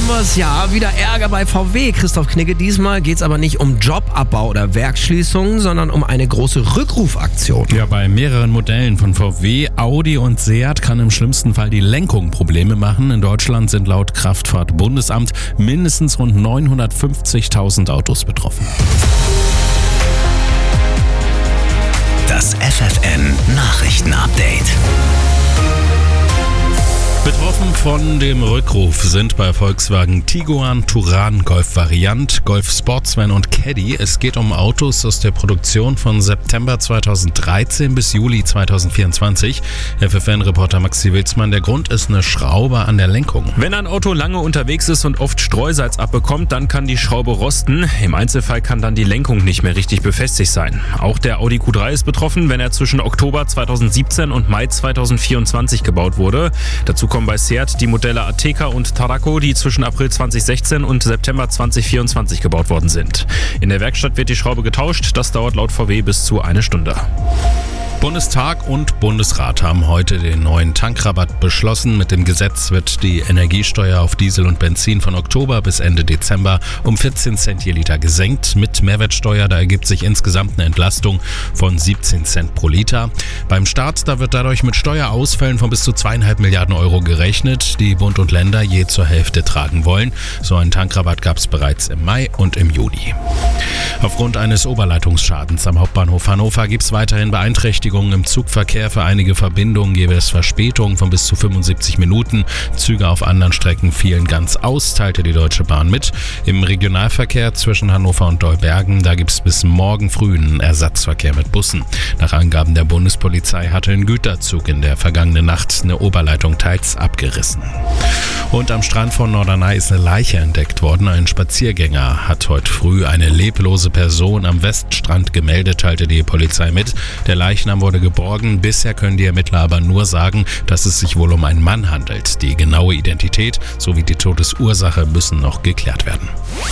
wir's. Ja, wieder Ärger bei VW, Christoph Knigge. Diesmal geht's aber nicht um Jobabbau oder Werksschließungen, sondern um eine große Rückrufaktion. Ja, bei mehreren Modellen von VW, Audi und Seat kann im schlimmsten Fall die Lenkung Probleme machen. In Deutschland sind laut Kraftfahrtbundesamt mindestens rund 950.000 Autos betroffen. Das FFN Nachrichten-Update. Betroffen von dem Rückruf sind bei Volkswagen Tiguan, Touran, Golf Variant, Golf Sportsvan und Caddy. Es geht um Autos aus der Produktion von September 2013 bis Juli 2024. FFN-Reporter Maxi Wilsmann, der Grund ist eine Schraube an der Lenkung. Wenn ein Auto lange unterwegs ist und oft Streusalz abbekommt, dann kann die Schraube rosten. Im Einzelfall kann dann die Lenkung nicht mehr richtig befestigt sein. Auch der Audi Q3 ist betroffen, wenn er zwischen Oktober 2017 und Mai 2024 gebaut wurde. Dazu kommen bei Seat die Modelle Ateca und Tarraco, die zwischen April 2016 und September 2024 gebaut worden sind. In der Werkstatt wird die Schraube getauscht. Das dauert laut VW bis zu 1 Stunde. Bundestag und Bundesrat haben heute den neuen Tankrabatt beschlossen. Mit dem Gesetz wird die Energiesteuer auf Diesel und Benzin von Oktober bis Ende Dezember um 14 Cent je Liter gesenkt. Mit Mehrwertsteuer, da ergibt sich insgesamt eine Entlastung von 17 Cent pro Liter. Beim Staat, da wird dadurch mit Steuerausfällen von bis zu 2,5 Milliarden Euro gerechnet, die Bund und Länder je zur Hälfte tragen wollen. So einen Tankrabatt gab es bereits im Mai und im Juni. Aufgrund eines Oberleitungsschadens am Hauptbahnhof Hannover gibt es weiterhin Beeinträchtigungen im Zugverkehr. Für einige Verbindungen gäbe es Verspätungen von bis zu 75 Minuten. Züge auf anderen Strecken fielen ganz aus, teilte die Deutsche Bahn mit. Im Regionalverkehr zwischen Hannover und Deubergen, da gibt es bis morgen früh einen Ersatzverkehr mit Bussen. Nach Angaben der Bundespolizei hatte ein Güterzug in der vergangenen Nacht eine Oberleitung teils abgerissen. Und am Strand von Norderney ist eine Leiche entdeckt worden. Ein Spaziergänger hat heute früh eine leblose Person am Weststrand gemeldet, teilte die Polizei mit. Der Leichnam wurde geborgen. Bisher können die Ermittler aber nur sagen, dass es sich wohl um einen Mann handelt. Die genaue Identität sowie die Todesursache müssen noch geklärt werden.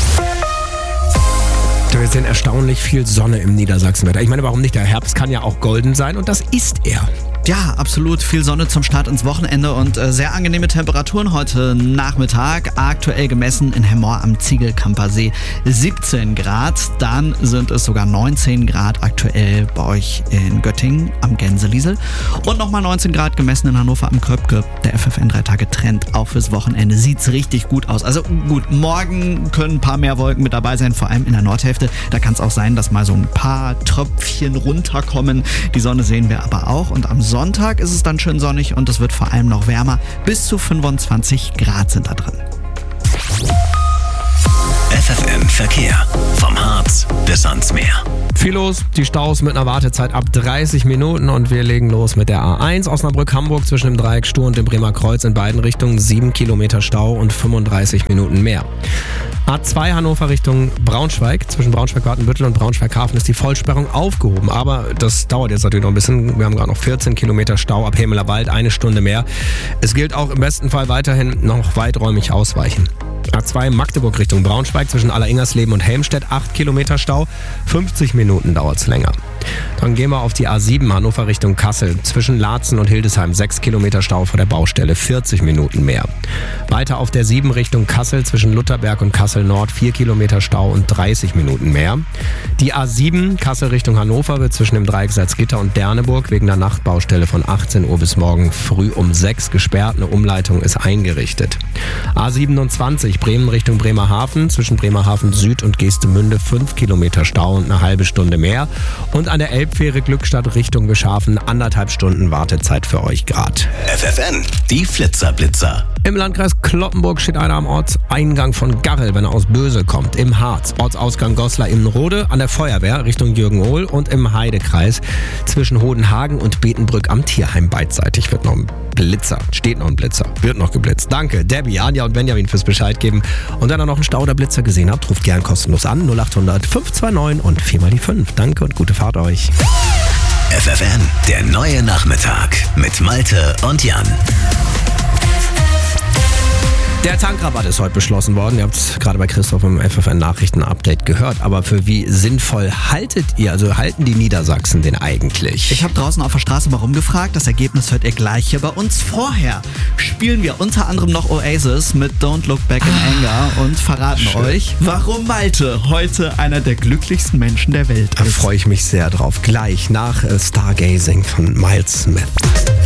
Wir sehen erstaunlich viel Sonne im Niedersachsenwetter. Ich meine, warum nicht? Der Herbst kann ja auch golden sein und das ist er. Ja, absolut. Viel Sonne zum Start ins Wochenende und sehr angenehme Temperaturen heute Nachmittag. Aktuell gemessen in Hemmoor am Ziegelkampersee 17 Grad. Dann sind es sogar 19 Grad aktuell bei euch in Göttingen am Gänseliesel. Und nochmal 19 Grad gemessen in Hannover am Köpke. Der FFN 3-Tage-Trend auch fürs Wochenende. Sieht's richtig gut aus. Also gut, morgen können ein paar mehr Wolken mit dabei sein, vor allem in der Nordhälfte. Da kann es auch sein, dass mal so ein paar Tröpfchen runterkommen. Die Sonne sehen wir aber auch. Und am Sonntag ist es dann schön sonnig und es wird vor allem noch wärmer. Bis zu 25 Grad sind da drin. FFN Verkehr. Vom Harz bis ans Meer. Viel los, die Staus mit einer Wartezeit ab 30 Minuten und wir legen los mit der A1 Osnabrück-Hamburg zwischen dem Dreieck Stur und dem Bremer Kreuz in beiden Richtungen 7 Kilometer Stau und 35 Minuten mehr. A2 Hannover Richtung Braunschweig, zwischen Braunschweig-Watenbüttel und Braunschweig-Hafen ist die Vollsperrung aufgehoben, aber das dauert jetzt natürlich noch ein bisschen. Wir haben gerade noch 14 Kilometer Stau ab Hemeler Wald, 1 Stunde mehr. Es gilt auch im besten Fall weiterhin noch weiträumig ausweichen. A2 Magdeburg Richtung Braunschweig zwischen Alleringers-Leben und Helmstedt 8 Kilometer Stau, 50 Minuten dauert es länger. Dann gehen wir auf die A7 Hannover Richtung Kassel zwischen Laatzen und Hildesheim 6 Kilometer Stau vor der Baustelle, 40 Minuten mehr. Weiter auf der 7 Richtung Kassel zwischen Lutherberg und Kassel Nord 4 Kilometer Stau und 30 Minuten mehr. Die A7 Kassel Richtung Hannover wird zwischen dem Dreieck Salzgitter und Derneburg wegen der Nachtbaustelle von 18 Uhr bis morgen früh um 6 gesperrt. Eine Umleitung ist eingerichtet. A27 Bremen Richtung Bremerhaven zwischen Bremerhaven Süd und Geestemünde 5 Kilometer Stau und eine halbe Stunde mehr. Und an der Elbfähre Glückstadt Richtung Wischhafen 1,5 Stunden Wartezeit für euch grad. FFN, die Flitzer-Blitzer. Im Landkreis Cloppenburg steht einer am Ortseingang von Garrel, wenn er aus Böse kommt. Im Harz, Ortsausgang Goslar-Immenrode, an der Feuerwehr Richtung Jürgen-Ohl und im Heidekreis zwischen Hodenhagen und Betenbrück am Tierheim beidseitig wird noch ein Blitzer, steht noch ein Blitzer, wird noch geblitzt. Danke, Debbie, Anja und Benjamin fürs Bescheid geben. Und wenn ihr noch einen Stau oder Blitzer gesehen habt, ruft gern kostenlos an 0800 529 und 4 mal die 5. Danke und gute Fahrt euch. FFN, der neue Nachmittag mit Malte und Jan. Der Tankrabatt ist heute beschlossen worden. Ihr habt es gerade bei Christoph im FFN-Nachrichten-Update gehört. Aber für wie sinnvoll halten die Niedersachsen den eigentlich? Ich habe draußen auf der Straße mal rumgefragt. Das Ergebnis hört ihr gleich hier bei uns. Vorher spielen wir unter anderem noch Oasis mit Don't Look Back in Anger und verraten euch, warum Malte heute einer der glücklichsten Menschen der Welt Da ist. freue ich mich sehr drauf. Gleich nach Stargazing von Miles Smith.